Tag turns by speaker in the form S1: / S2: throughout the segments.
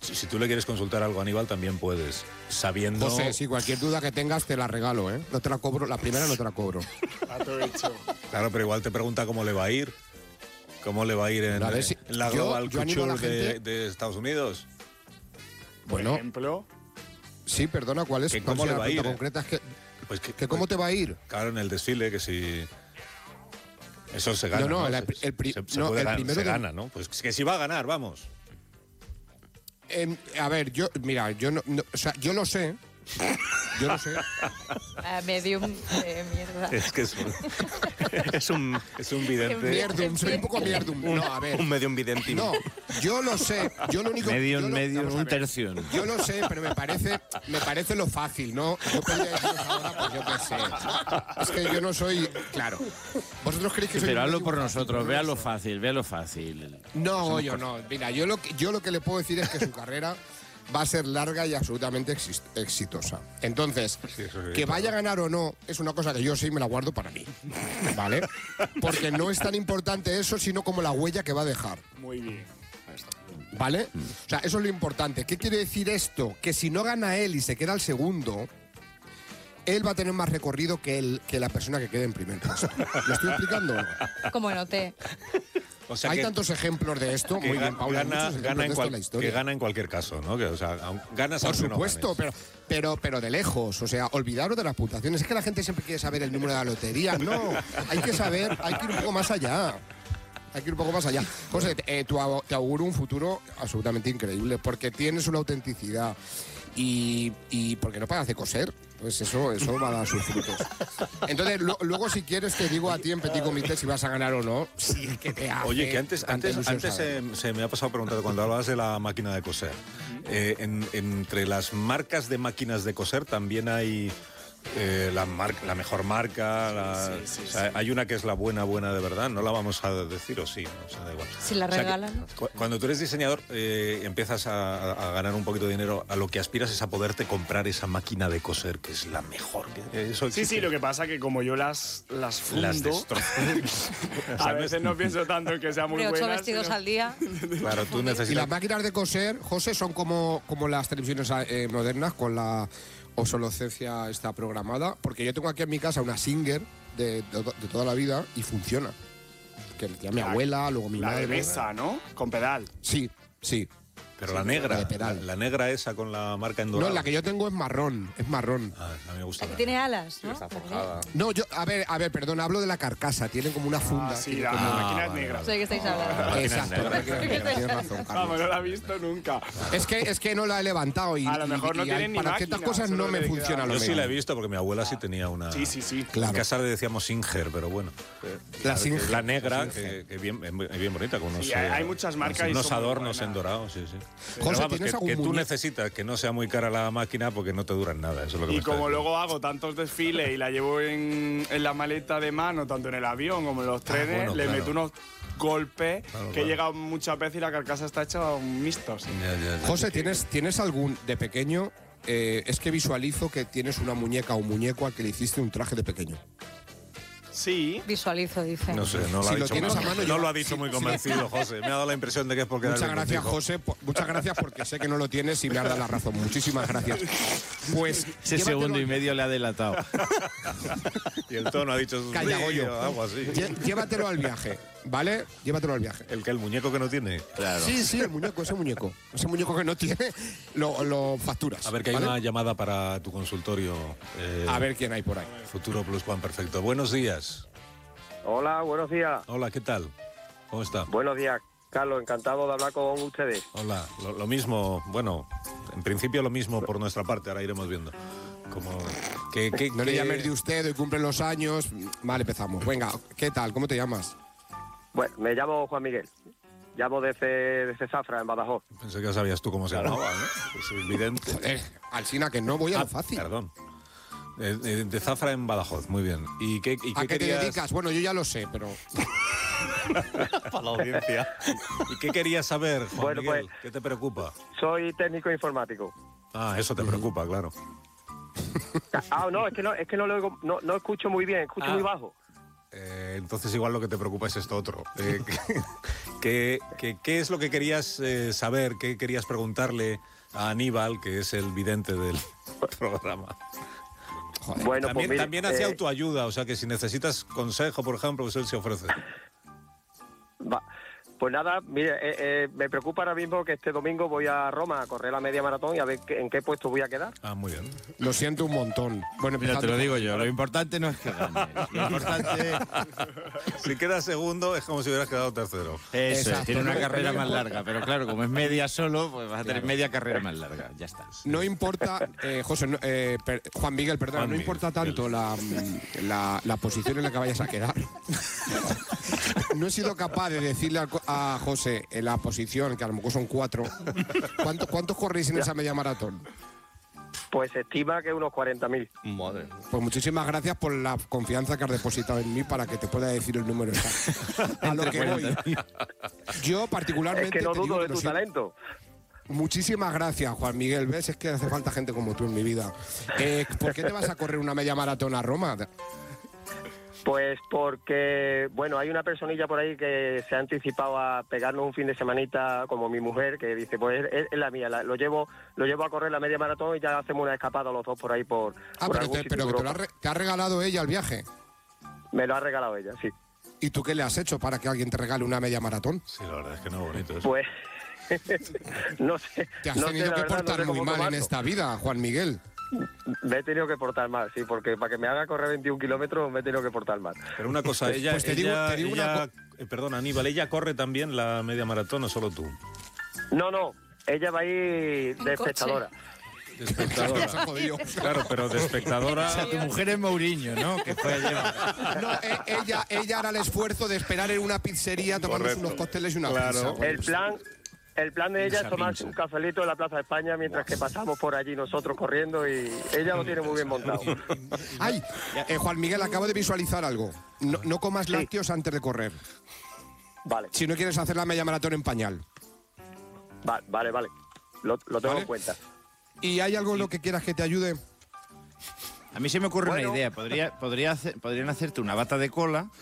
S1: si tú le quieres consultar algo a Aníbal, también puedes, sabiendo...
S2: José, si cualquier duda que tengas te la regalo, ¿eh? No te la cobro, la primera no te la cobro.
S3: A todo hecho.
S1: Claro, pero igual te pregunta cómo le va a ir. ¿Cómo le va a ir en la Global Couture de Estados Unidos?
S2: Bueno,
S3: por ejemplo,
S2: sí, perdona, ¿cuál es?
S1: ¿Cómo le va a ir?
S2: Concreta es que,
S1: Pues
S2: que ¿cómo te va a ir?
S1: Claro, en el desfile, que si... Eso se gana.
S2: No,
S1: se
S2: primero
S1: gana, ¿no? Pues que si va a ganar, vamos.
S2: A ver, yo o sea, yo lo sé. Yo lo sé.
S4: Medium mierda.
S1: Es que es un vidente.
S2: Mierdum, soy un poco mierdum. No, a ver.
S5: Un medium vidente.
S2: No, yo lo sé. Yo lo único
S5: Medium, un tercio.
S2: Yo lo sé, pero me parece lo fácil, ¿no? Yo podría deciros ahora, pues yo qué sé. Es que yo no soy. Claro. ¿Vosotros creéis que soy?
S5: Pero hazlo por nosotros, véalo fácil.
S2: No, yo no. Mira, yo lo que le puedo decir es que su carrera va a ser larga y absolutamente exitosa. Entonces,
S1: sí,
S2: que vaya a ganar o no es una cosa que yo sí me la guardo para mí, ¿vale? Porque no es tan importante eso, sino como la huella que va a dejar.
S3: muy bien.
S2: ¿Vale? O sea, eso es lo importante. ¿Qué quiere decir esto? Que si no gana él y se queda el segundo, él va a tener más recorrido que la persona que quede en primer puesto. ¿Lo estoy explicando?
S4: Como noté.
S1: O sea,
S2: hay tantos ejemplos de esto. Muy bien, Paula.
S1: Que gana en cualquier caso, ¿no? Que, o sea, ganas
S2: por
S1: aunque
S2: supuesto,
S1: no
S2: pero de lejos. O sea, olvidaros de las puntuaciones. Es que la gente siempre quiere saber el número de la lotería. No, hay que ir un poco más allá. José, te auguro un futuro absolutamente increíble porque tienes una autenticidad y porque no paras de coser. Pues eso va a dar sus frutos. Entonces, luego si quieres te digo a ti en Petit Comité si vas a ganar o no. Sí, que te hace.
S1: Oye, que antes se me ha pasado preguntando, cuando hablabas de la máquina de coser, entre las marcas de máquinas de coser también hay la mejor marca,
S3: sí.
S1: O sea, hay una que es la buena de verdad, no la vamos a decir o sí, ¿no? O sea, da igual.
S4: Si la regalan.
S1: Cuando tú eres diseñador, empiezas a ganar un poquito de dinero, a lo que aspiras es a poderte comprar esa máquina de coser, que es la mejor.
S3: Sí, lo que pasa que como yo las fundo,
S1: las destrozo.
S3: a veces no pienso tanto en que sea muy
S4: De 8
S3: buena.
S4: vestidos al día.
S1: Claro, tú necesitas...
S2: Y las máquinas de coser, José, son como las televisiones modernas con la obsolescencia está programada, porque yo tengo aquí en mi casa una Singer de toda la vida y funciona. Que le tenía mi abuela, luego mi madre.
S3: La de mesa, ¿no? Con pedal.
S2: Sí.
S1: Pero la negra, la negra esa con la marca en dorado.
S2: No, la que yo tengo es marrón.
S1: Ah, a mí me gusta.
S4: La que tiene alas, ¿no?
S1: Está forjada.
S2: No, a ver, perdón, hablo de la carcasa. Tiene como una funda.
S3: Sí, la máquina es negra.
S4: Sé que estáis hablando.
S2: Exacto, la máquina es negra. Tienes razón, Carlos.
S3: Vamos, no la he visto nunca.
S2: Es que no la he levantado y
S3: a lo mejor no tiene ni
S2: para
S3: máquina,
S2: ciertas cosas no me funciona lo
S1: Yo
S2: mismo.
S1: sí la he visto porque mi abuela sí tenía una.
S3: Sí.
S2: Claro.
S1: En casa le decíamos Singer, pero bueno.
S2: La Singer.
S1: La negra, que bien bonita, con unos,
S3: hay muchas marcas y
S1: unos
S3: son muy
S1: adornos
S3: buenas.
S1: en dorado, sí.
S2: José,
S1: Pero vamos,
S2: ¿tienes algún
S1: que tú
S2: muñeco?
S1: necesitas que no sea muy cara la máquina porque no te duran nada. Eso es lo que
S3: Y
S1: me está
S3: como
S1: diciendo.
S3: luego hago tantos desfiles y la llevo en la maleta de mano, tanto en el avión como en los trenes,
S1: bueno,
S3: le
S1: claro.
S3: meto unos golpes
S1: Claro.
S3: que he llegado muchas veces y la carcasa está hecha un mixto. Sí.
S1: Ya.
S2: José, ¿tienes algún de pequeño? Es que visualizo que tienes una muñeca o muñeco al que le hiciste un traje de pequeño.
S3: Sí.
S4: Visualizo, dice.
S1: No sé, no lo
S2: Si
S1: ha
S2: lo
S1: dicho
S2: tienes
S1: muy,
S2: a mano,
S1: no
S2: yo-
S1: lo ha dicho muy convencido, José. Me ha dado la impresión de que es porque
S2: Muchas gracias, José. Muchas gracias porque sé que no lo tienes y me has dado la razón. Muchísimas gracias. Pues
S5: Ese
S2: llévatelo-
S5: segundo y medio le ha delatado.
S1: Y el tono ha dicho sus
S2: Callagoyo.
S1: algo así.
S2: Llévatelo al viaje, ¿vale? Llévatelo al viaje.
S1: El muñeco que no tiene.
S5: Claro.
S2: Sí, el muñeco, ese muñeco. Ese muñeco que no tiene, lo facturas.
S1: A ver, que hay
S2: ¿vale?
S1: una llamada para tu consultorio.
S2: A ver quién hay por ahí.
S1: Futuro Plus Juan Perfecto. Buenos días.
S6: Hola, buenos días.
S1: Hola, ¿qué tal? ¿Cómo está?
S6: Buenos días, Carlos. Encantado de hablar con ustedes.
S1: Hola, lo mismo, bueno, en principio lo mismo por nuestra parte, ahora iremos viendo. Como
S2: No le llames de usted, hoy cumplen los años. Vale, empezamos. Venga, ¿qué tal? ¿Cómo te llamas?
S6: Bueno, me llamo Juan Miguel. Llamo desde Zafra, en Badajoz.
S1: Pensé que ya sabías tú cómo se llamaba, ¿no? Es evidente.
S2: Alsina, que no voy a lo fácil.
S1: Perdón. De Zafra en Badajoz, muy bien. ¿Y qué
S2: ¿A qué te
S1: querías?
S2: dedicas? Bueno, yo ya lo sé, pero...
S1: Para la audiencia. ¿Y qué querías saber, Juan
S6: Bueno,
S1: Miguel?
S6: pues-
S1: ¿Qué te preocupa?
S6: Soy técnico informático.
S1: Ah, eso te preocupa, claro.
S6: No, es que no lo oigo, no escucho muy bien, escucho muy bajo.
S1: Entonces igual lo que te preocupa es esto otro. ¿Qué es lo que querías saber? ¿Qué querías preguntarle a Aníbal, que es el vidente del programa?
S2: Joder.
S6: Bueno,
S1: También,
S6: pues mire,
S1: también hace autoayuda, o sea que si necesitas consejo, por ejemplo, pues él se ofrece.
S6: Pues nada, mire, me preocupa ahora mismo que este domingo voy a Roma a correr la media maratón y a ver en qué puesto voy a quedar.
S1: Ah, muy bien.
S2: Lo siento un montón. Bueno,
S5: Mira, te
S2: empezando-
S5: lo digo yo, lo importante no es que ganes. Lo importante
S1: Si quedas segundo es como si hubieras quedado tercero.
S5: eso,
S2: Exacto,
S5: tiene una
S2: no-
S5: carrera
S2: no
S5: más
S2: importa.
S5: larga, pero claro, como es media solo, pues vas a tener media carrera más larga, ya está.
S2: No importa, José, Juan Miguel, perdón,
S1: Juan
S2: no
S1: Miguel,
S2: importa tanto la posición en la que vayas a quedar. No he sido capaz de decirle a José en la posición, que a lo mejor son 4, ¿cuántos corréis en esa media maratón?
S6: Pues se estima que unos 40.000.
S5: Madre.
S2: Pues muchísimas gracias por la confianza que has depositado en mí para que te pueda decir el número exacto. A lo que voy. Yo particularmente
S6: Es que no
S2: te digo
S6: dudo
S2: que
S6: de
S2: lo
S6: tu
S2: siento.
S6: talento.
S2: Muchísimas gracias, Juan Miguel. ¿Ves? Es que hace falta gente como tú en mi vida. ¿Por qué te vas a correr una media maratón a Roma?
S6: Pues porque, bueno, hay una personilla por ahí que se ha anticipado a pegarnos un fin de semanita, como mi mujer, que dice, pues es la mía, lo llevo a correr la media maratón y ya hacemos una escapada los dos por ahí por
S2: Pero
S6: algún
S2: que
S6: sitio de
S2: te,
S6: Europa.
S2: te ha regalado ella el viaje.
S6: Me lo ha regalado ella, sí.
S2: ¿Y tú qué le has hecho para que alguien te regale una media maratón?
S1: Sí, la verdad es que no, bonito eso.
S6: Pues, no sé.
S2: Te has
S6: no sé,
S2: tenido
S6: la
S2: que
S6: verdad, no
S2: portar
S6: sé
S2: muy
S6: cómo
S2: mal en
S6: tomarlo.
S2: esta vida, Juan Miguel.
S6: Me he tenido que portar mal, sí, porque para que me haga correr 21 kilómetros me he tenido que portar mal.
S1: Pero una cosa, ella,
S2: pues te digo una
S1: perdón, Aníbal, ¿ella corre también la media maratón o solo tú?
S6: No, ella va a ir
S4: En
S6: de
S4: coche.
S6: espectadora.
S1: De espectadora.
S2: Nos ha jodido.
S1: Claro, pero de espectadora.
S5: O sea, tu mujer es Mourinho, ¿no? Que fue ayer.
S2: No, ella hará el esfuerzo de esperar en una pizzería tomándose
S1: Correcto.
S2: unos cócteles y una
S1: Claro.
S2: pizza.
S6: El plan de ella es
S5: Esa
S6: tomarse
S5: pinza.
S6: un cafelito en la Plaza de España mientras que pasamos por allí nosotros corriendo y ella lo tiene muy bien montado.
S2: Ay, Juan Miguel, acabo de visualizar algo. No comas
S6: Sí.
S2: lácteos antes de correr.
S6: Vale,
S2: Si no quieres hacer la media maratón en pañal.
S6: vale. Lo tengo
S2: ¿Vale?
S6: en cuenta.
S2: ¿Y hay algo en lo que quieras que te ayude?
S5: A mí se me ocurre
S6: Bueno.
S5: una idea. Podrían hacerte una bata de cola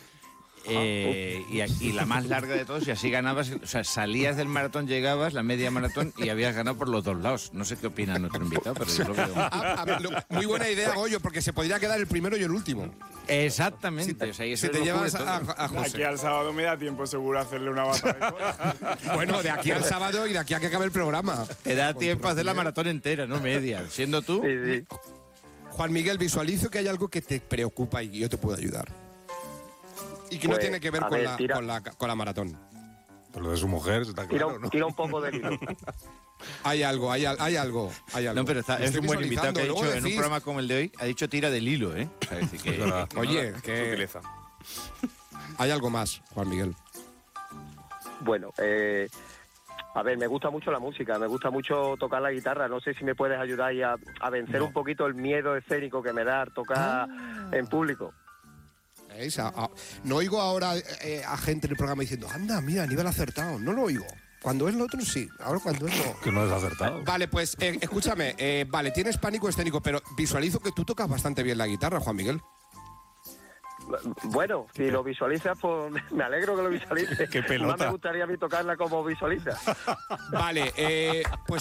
S5: y la más larga de todos, y así ganabas. O sea, salías del maratón, llegabas, la media maratón, y habías ganado por los dos lados. No sé qué opina nuestro invitado, pero yo lo veo.
S2: Muy buena idea, Goyo, porque se podría quedar el primero y el último.
S5: Exactamente. O sea, y eso
S2: Si te
S5: lo
S2: llevas
S5: cubre todo.
S2: a
S3: Aquí
S2: José.
S3: al sábado me da tiempo seguro hacerle una bata de cola.
S2: Bueno, de aquí al sábado y de aquí a que acabe el programa.
S5: Te da tiempo a hacer la maratón entera, no media. Siendo tú.
S6: Sí.
S2: Juan Miguel, visualizo que hay algo que te preocupa y yo te puedo ayudar. Y que no
S6: Pues,
S2: tiene que ver
S6: a
S2: con,
S6: ver, tira.
S2: con la maratón.
S1: Por lo de su mujer, está claro, ¿no?
S6: Tira un poco de hilo.
S2: Hay algo.
S5: No, pero
S2: Lo
S5: es
S2: estoy
S5: un buen invitado que ha
S2: visualizando.
S5: dicho
S2: Luego
S5: en un
S2: decís,
S5: programa como el de hoy, ha dicho tira del hilo, ¿eh? O sea, es decir, que,
S1: verdad.
S2: Oye, que hay algo más, Juan Miguel.
S6: Bueno, a ver, me gusta mucho la música, me gusta mucho tocar la guitarra. No sé si me puedes ayudar ahí a vencer un poquito el miedo escénico que me da tocar en público.
S2: ¿Veis? No oigo ahora a gente en el programa diciendo, anda, mira, Aníbal ha acertado. No lo oigo. Cuando es lo otro, sí. Ahora cuando es lo...
S1: Que no has acertado.
S2: Vale, pues escúchame. Vale, tienes pánico escénico, pero visualizo que tú tocas bastante bien la guitarra, Juan Miguel.
S6: Bueno, si lo visualizas, pues me alegro que lo visualices.
S1: Qué pelota.
S6: Más me gustaría a mí tocarla como visualiza.
S2: Vale, pues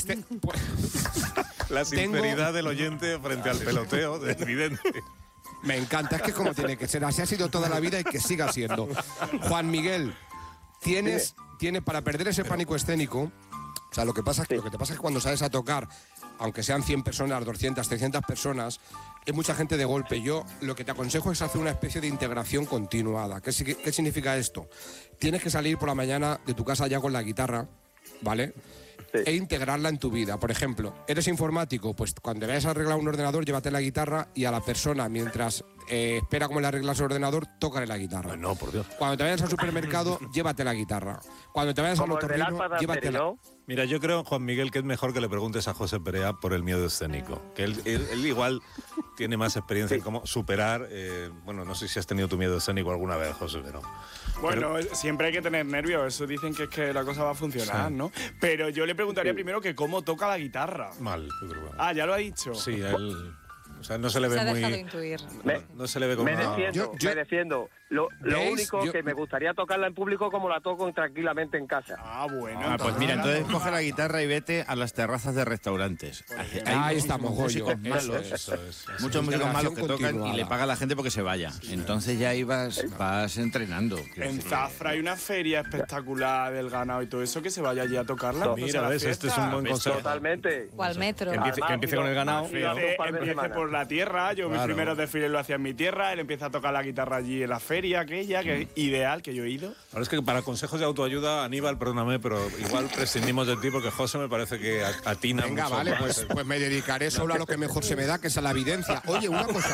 S1: La
S2: Tengo-
S1: sinceridad del oyente frente al peloteo del vidente.
S2: me encanta, es que es como tiene que ser. Así ha sido toda la vida y que siga siendo. Juan Miguel, tienes para perder ese pánico escénico. O sea, lo que te pasa es que cuando sales a tocar, aunque sean 100 personas, 200, 300 personas, es mucha gente de golpe. Yo lo que te aconsejo es hacer una especie de integración continuada. ¿Qué significa esto? Tienes que salir por la mañana de tu casa ya con la guitarra, ¿vale?
S6: Sí.
S2: E integrarla en tu vida. Por ejemplo, ¿eres informático? Pues cuando vayas a arreglar un ordenador, llévate la guitarra y a la persona, mientras espera cómo le arreglas el ordenador, tócale la guitarra.
S1: No, por Dios.
S2: Cuando te vayas al supermercado, llévate la guitarra. Cuando te vayas al
S6: Como el del
S2: otorrino,
S6: Alfa
S2: llévate la...
S6: ¿no?
S1: Mira, yo creo, Juan Miguel, que es mejor que le preguntes a José Perea por el miedo escénico. Que él igual tiene más experiencia en cómo superar. Bueno, no sé si has tenido tu miedo escénico alguna vez, José, pero.
S3: Bueno, siempre hay que tener nervios, eso dicen que es que la cosa va a funcionar,
S1: Sí.
S3: ¿no? Pero yo le preguntaría primero que cómo toca la guitarra.
S1: Mal, yo creo.
S3: Ah, ya lo ha dicho.
S1: Sí, él. O sea, no se le ve
S4: Se ha
S1: muy...
S4: dejado intuir.
S1: No se le ve como...
S6: Me defiendo,
S2: Yo-
S6: me defiendo. Lo
S2: ¿Veis?
S6: único
S2: Yo-
S6: que me gustaría tocarla en público como la toco tranquilamente en casa.
S3: Ah, bueno.
S5: Pues mira, entonces coge la guitarra y vete a las terrazas de restaurantes.
S2: Ahí estamos,
S5: músicos
S2: Goyo.
S5: malos,
S1: Eso es.
S5: muchos músicos malos que tocan
S2: continuada.
S5: y le paga a la gente porque se vaya. Entonces ya ahí vas entrenando. Quiero
S3: En
S5: decir,
S3: Zafra hay una feria espectacular del ganado y todo eso, que se vaya allí a tocarla.
S1: Mira, ves, este es un buen consejo.
S6: Totalmente.
S4: O al metro.
S1: Que empiece con el ganado.
S3: Empiece por la tierra, yo mis
S1: Claro.
S3: primeros desfiles lo hacía en mi tierra, él empieza a tocar la guitarra allí en la feria aquella, que es ideal, que yo he ido.
S1: Ahora es que para consejos de autoayuda, Aníbal, perdóname, pero igual prescindimos de ti porque José me parece que atina
S2: Venga,
S1: mucho
S2: vale,
S1: más.
S2: pues me dedicaré solo a lo que mejor se me da, que es a la evidencia. Oye, una cosa.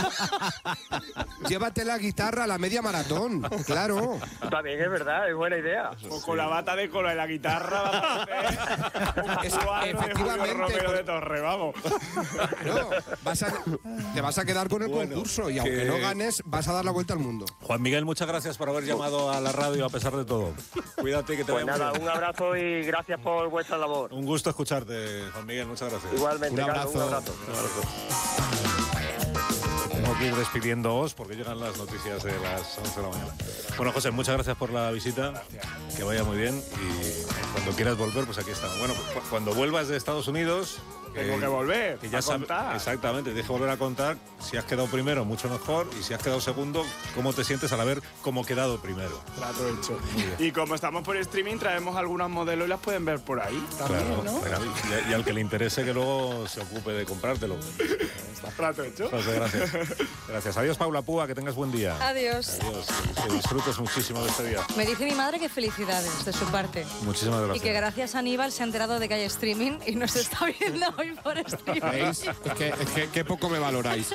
S2: Llévate la guitarra a la media maratón, claro.
S6: También es verdad, es buena idea.
S3: O con la bata de cola y la guitarra va a parecer un cuadro de Julio
S2: Efectivamente,
S3: Romero
S2: pues-
S3: de Torre, vamos.
S2: No, te vas a quedar con el
S1: Bueno,
S2: concurso y
S1: que-
S2: aunque no ganes, vas a dar la vuelta al mundo.
S1: Juan Miguel, muchas gracias por haber llamado a la radio a pesar de todo. Cuídate, que te
S6: Pues
S1: vaya muy
S6: nada,
S1: bien.
S6: un abrazo y gracias por vuestra labor.
S1: Un gusto escucharte, Juan Miguel, muchas gracias.
S6: Igualmente,
S2: Un
S6: Carlos, un
S2: abrazo.
S6: abrazo.
S1: Tengo que ir despidiéndoos porque llegan las noticias de las 11 de la mañana. Bueno, José, muchas gracias por la visita. Que vaya muy bien y cuando quieras volver, pues aquí estamos. Bueno, cuando vuelvas de Estados Unidos...
S3: Tengo que volver,
S1: que ya
S3: a
S1: sabes,
S3: contar.
S1: exactamente, tienes que volver a contar si has quedado primero, mucho mejor, y si has quedado segundo, cómo te sientes al haber cómo quedado primero.
S3: Trato hecho. Y como estamos por streaming, traemos algunos modelos y las pueden ver por ahí. También,
S1: Claro,
S3: ¿no?
S1: venga, y al que le interese que luego se ocupe de comprártelo.
S3: Trato hecho.
S1: José, gracias. Gracias. Adiós, Paula Púa, que tengas buen día.
S4: Adiós.
S1: Adiós. Que disfrutes muchísimo de este día.
S4: Me dice mi madre que felicidades de su parte.
S1: Muchísimas
S4: Y que
S1: gracias.
S4: gracias a Aníbal se ha enterado de que hay streaming y nos está viendo hoy por streaming.
S2: ¿Veis? Es que poco me valoráis.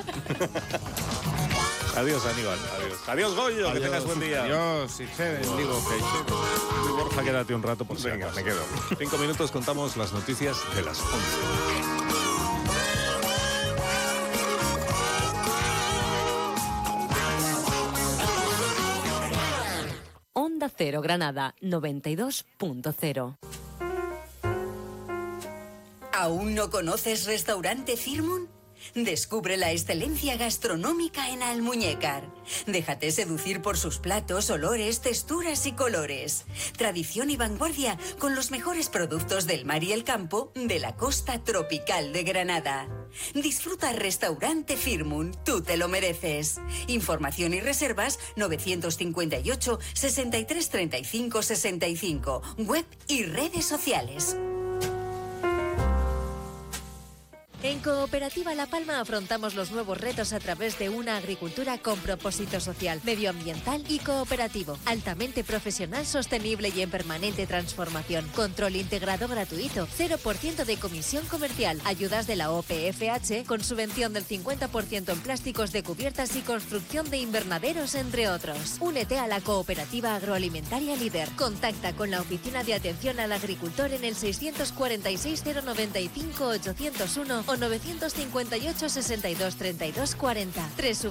S1: Adiós, Aníbal. Adiós. Adiós, Goyo, que tengas buen día.
S5: Dios, y se bendigo que
S1: Y Borja, quédate un rato por si acaso. Me quedo. 5 minutos, contamos las noticias de las 11.
S7: Onda Cero Granada 92.0.
S8: ¿Aún no conoces Restaurante Firmun? Descubre la excelencia gastronómica en Almuñécar. Déjate seducir por sus platos, olores, texturas y colores. Tradición y vanguardia con los mejores productos del mar y el campo de la costa tropical de Granada. Disfruta Restaurante Firmun, tú te lo mereces. Información y reservas 958 63 35 65. Web y redes sociales.
S9: En Cooperativa La Palma afrontamos los nuevos retos a través de una agricultura con propósito social, medioambiental y cooperativo, altamente profesional, sostenible y en permanente transformación. Control integrado gratuito, 0% de comisión comercial, ayudas de la OPFH con subvención del 50% en plásticos de cubiertas y construcción de invernaderos, entre otros. Únete a la Cooperativa Agroalimentaria Líder. Contacta con la Oficina de Atención al Agricultor en el 646 095 801 o 958 62 32 40.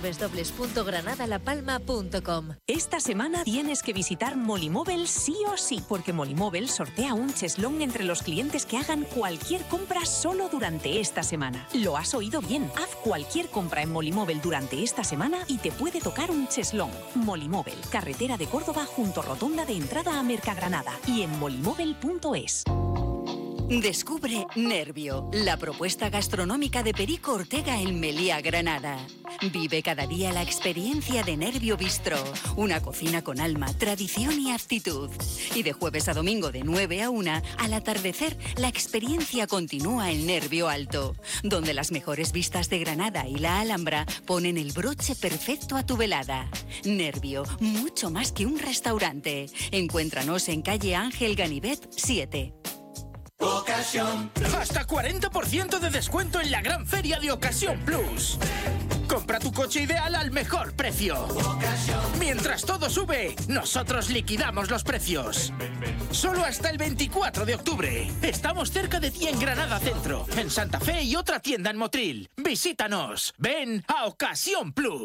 S9: www.granadalapalma.com.
S10: Esta semana tienes que visitar Molimóvel sí o sí, porque Molimóvel sortea un cheslón entre los clientes que hagan cualquier compra solo durante esta semana. Lo has oído bien. Haz cualquier compra en Molimóvel durante esta semana y te puede tocar un cheslón. Molimóvel, carretera de Córdoba junto rotonda de entrada a Mercagranada y en molimóvel.es.
S8: Descubre Nervio, la propuesta gastronómica de Perico Ortega en Melía, Granada. Vive cada día la experiencia de Nervio Bistró, una cocina con alma, tradición y actitud. Y de jueves a domingo de 9 a 1, al atardecer, la experiencia continúa en Nervio Alto, donde las mejores vistas de Granada y la Alhambra ponen el broche perfecto a tu velada. Nervio, mucho más que un restaurante. Encuéntranos en calle Ángel Ganivet 7.
S11: Ocasión Plus. Hasta 40% de descuento en la gran feria de Ocasión Plus. Compra tu coche ideal al mejor precio. Mientras todo sube, nosotros liquidamos los precios. Solo hasta el 24 de octubre. Estamos cerca de ti en Granada Centro, en Santa Fe y otra tienda en Motril. Visítanos. Ven a Ocasión Plus.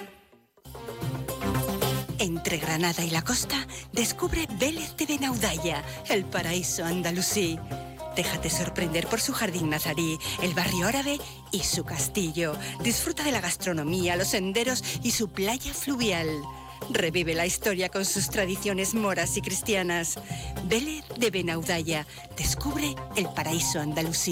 S8: Entre Granada y la costa, descubre Vélez de Benaudalla, el paraíso andalusí. Déjate sorprender por su jardín nazarí, el barrio árabe y su castillo. Disfruta de la gastronomía, los senderos y su playa fluvial. Revive la historia con sus tradiciones moras y cristianas. Vélez de Benaudalla. Descubre el paraíso andalusí.